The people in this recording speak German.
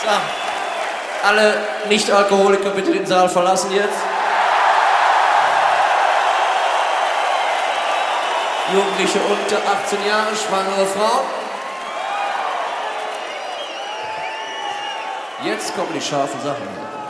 So. Alle Nicht-Alkoholiker bitte den Saal verlassen jetzt. Jugendliche unter 18 Jahre, schwangere Frauen. Jetzt kommen die scharfen Sachen.